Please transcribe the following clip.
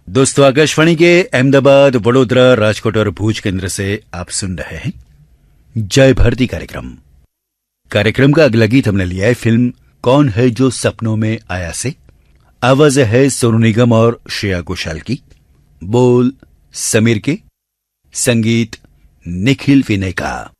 दोस्तों, आकाशवाणी के अहमदाबाद, वडोदरा, राजकोट और भूज केंद्र से आप सुन रहे हैं जय भारती कार्यक्रम का अगला गीत हमने लिया है फिल्म कौन है जो सपनों में आया से। आवाज है सोनू निगम और श्रेया घोषाल की, बोल समीर के, संगीत निखिल विनय का।